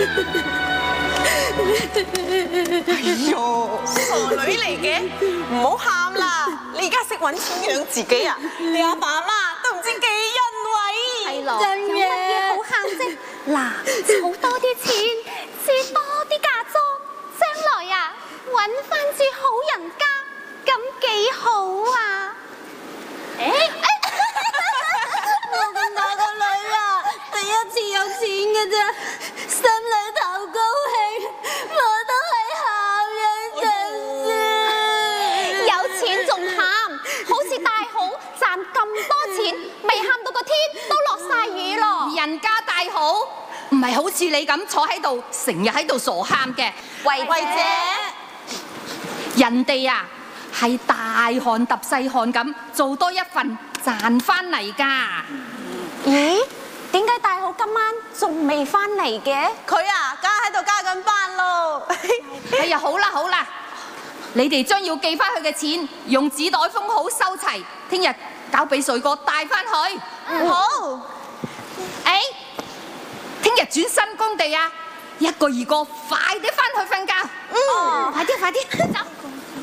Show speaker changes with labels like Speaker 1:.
Speaker 1: 哎呦，傻女嚟嘅，唔好喊啦！你而家識揾錢養自己啊？你阿爸阿媽都唔知幾欣慰。
Speaker 2: 係咯，
Speaker 3: 真嘅
Speaker 2: 有乜嘢好喊啫？嗱，儲多啲錢，置多啲嫁妝，將來啊揾翻住好人家，咁幾好啊！
Speaker 3: 我咁大個女啊，第一次有錢嘅啫，心裏頭高興，我都係喊一陣先。
Speaker 2: 有錢仲喊，好似大好賺咁多錢，未喊到個天都落晒雨咯。
Speaker 4: 人家大好，唔係好似你咁坐喺度，成日喺度傻喊嘅。
Speaker 2: 慧姐，
Speaker 4: 人哋啊係大汗揼細汗咁做多一份賺翻嚟㗎。
Speaker 2: 咦？點解大好今晚仲未翻嚟嘅？
Speaker 1: 佢啊，梗係喺度加緊班咯。
Speaker 4: 哎呀，好啦好啦，你哋將要寄翻去嘅錢用紙袋封好收齊，聽日交俾水哥帶翻去。
Speaker 1: 好，
Speaker 4: 聽日轉新工地啊，一個二個快啲翻去瞓覺。
Speaker 2: 哦，
Speaker 4: 快啲快啲，走。